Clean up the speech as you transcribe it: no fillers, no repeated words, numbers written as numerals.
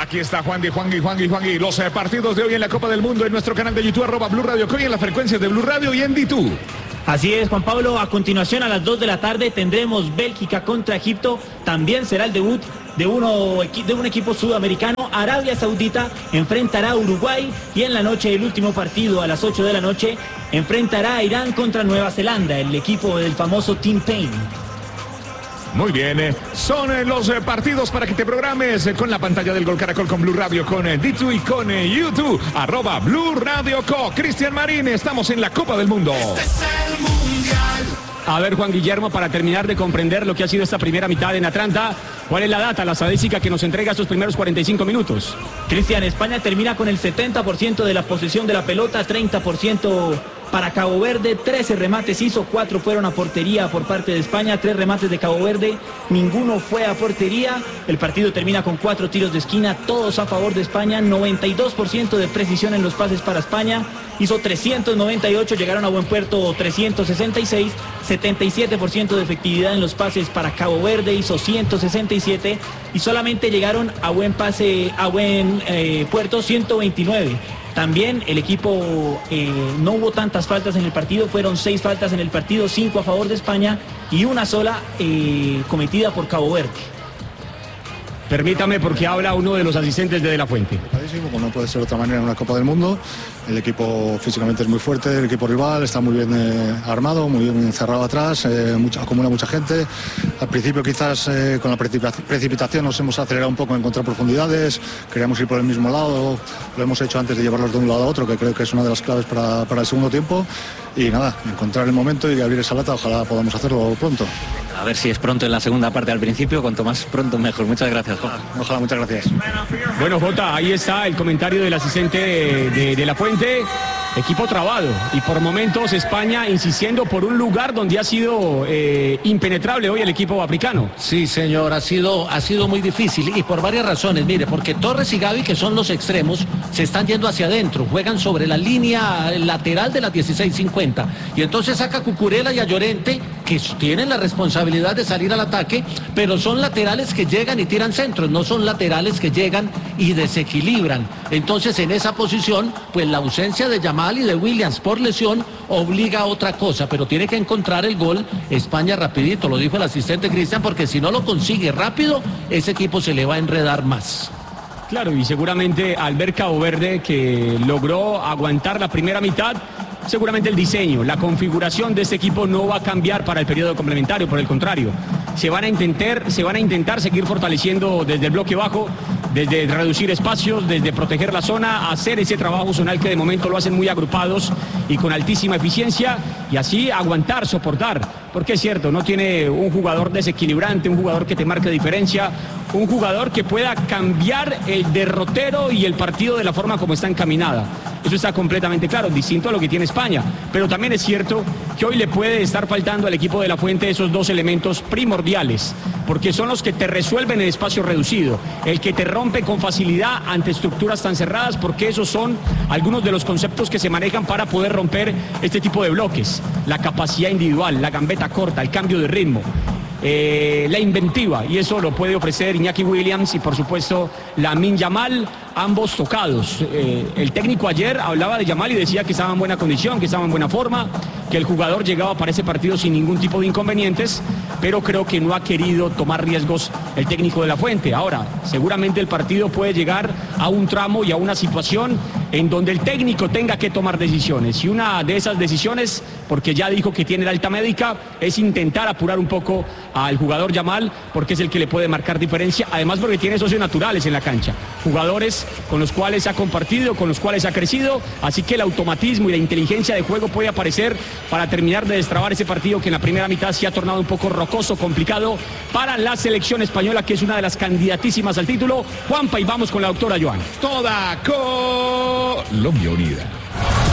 Aquí está Juan Gui. Los partidos de hoy en la Copa del Mundo en nuestro canal de YouTube, @Blue Radio Coy, en las frecuencias de Blue Radio y en D2. Así es, Juan Pablo. A continuación, a las 2 de la tarde, tendremos Bélgica contra Egipto. También será el debut de un equipo sudamericano. Arabia Saudita enfrentará a Uruguay. Y en la noche, el último partido, a las 8 de la noche, enfrentará a Irán contra Nueva Zelanda, el equipo del famoso Team Payne. Muy bien, son los partidos para que te programes con la pantalla del Gol Caracol, con Blue Radio, con D2 y con YouTube, @Blue Radio Co. Cristian Marín, estamos en la Copa del Mundo. Este es el Mundial. A ver, Juan Guillermo, para terminar de comprender lo que ha sido esta primera mitad en Atlanta, ¿cuál es la data, la estadística que nos entrega estos primeros 45 minutos? Cristian, España termina con el 70% de la posesión de la pelota, 30% para Cabo Verde, 13 remates hizo, 4 fueron a portería por parte de España, 3 remates de Cabo Verde, ninguno fue a portería. El partido termina con 4 tiros de esquina, todos a favor de España, 92% de precisión en los pases para España, hizo 398, llegaron a buen puerto 366, 77% de efectividad en los pases para Cabo Verde, hizo 167 y solamente llegaron a buen puerto 129. También el equipo no hubo tantas faltas en el partido, fueron 6 faltas en el partido, 5 a favor de España y una sola cometida por Cabo Verde. Permítame, porque habla uno de los asistentes de la Fuente. Como no puede ser de otra manera en una Copa del Mundo. El equipo físicamente es muy fuerte, el equipo rival está muy bien armado, muy bien encerrado atrás, acumula mucha gente. Al principio quizás con la precipitación nos hemos acelerado un poco en encontrar profundidades, queríamos ir por el mismo lado, lo hemos hecho antes de llevarlos de un lado a otro, que creo que es una de las claves para el segundo tiempo. Y nada, encontrar el momento y abrir esa lata, ojalá podamos hacerlo pronto. A ver si es pronto en la segunda parte al principio, cuanto más pronto mejor. Muchas gracias, Jota. Ojalá, muchas gracias. Bueno, Jota, ahí está el comentario del asistente de la Fuente. Equipo trabado y por momentos España insistiendo por un lugar donde ha sido impenetrable hoy el equipo africano. Sí, señor, ha sido muy difícil y por varias razones. Mire, porque Torres y Gavi, que son los extremos, se están yendo hacia adentro, juegan sobre la línea lateral de las 16:50 y entonces saca a Cucurella y a Llorente, que tienen la responsabilidad de salir al ataque, pero son laterales que llegan y tiran centros, no son laterales que llegan y desequilibran. Entonces en esa posición, pues la ausencia de Yamal y de Williams por lesión obliga a otra cosa, pero tiene que encontrar el gol España rapidito, lo dijo el asistente Cristian, porque si no lo consigue rápido, ese equipo se le va a enredar más. Claro, y seguramente al ver Cabo Verde que logró aguantar la primera mitad, seguramente el diseño, la configuración de este equipo no va a cambiar para el periodo complementario, por el contrario, se van a intentar seguir fortaleciendo desde el bloque bajo, desde reducir espacios, desde proteger la zona, hacer ese trabajo zonal que de momento lo hacen muy agrupados y con altísima eficiencia, y así aguantar, soportar, porque es cierto, no tiene un jugador desequilibrante, un jugador que te marque diferencia, un jugador que pueda cambiar el derrotero y el partido de la forma como está encaminada. Eso está completamente claro, distinto a lo que tiene España, pero también es cierto que hoy le puede estar faltando al equipo de la Fuente esos dos elementos primordiales, porque son los que te resuelven el espacio reducido, el que te rompe con facilidad ante estructuras tan cerradas, porque esos son algunos de los conceptos que se manejan para poder romper este tipo de bloques: la capacidad individual, la gambeta corta, el cambio de ritmo, la inventiva, y eso lo puede ofrecer Iñaki Williams y por supuesto Lamine Yamal, ambos tocados. El técnico ayer hablaba de Yamal y decía que estaba en buena condición, que estaba en buena forma, que el jugador llegaba para ese partido sin ningún tipo de inconvenientes, pero creo que no ha querido tomar riesgos el técnico de la Fuente. Ahora, seguramente el partido puede llegar a un tramo y a una situación en donde el técnico tenga que tomar decisiones, y una de esas decisiones, porque ya dijo que tiene la alta médica, es intentar apurar un poco al jugador Yamal, porque es el que le puede marcar diferencia, además porque tiene socios naturales en la cancha, jugadores con los cuales ha compartido, con los cuales ha crecido, así que el automatismo y la inteligencia de juego puede aparecer para terminar de destrabar ese partido que en la primera mitad se ha tornado un poco rocoso, complicado para la selección española, que es una de las candidatísimas al título. Juanpa, y vamos con la doctora Joan. Toda Colombia unida.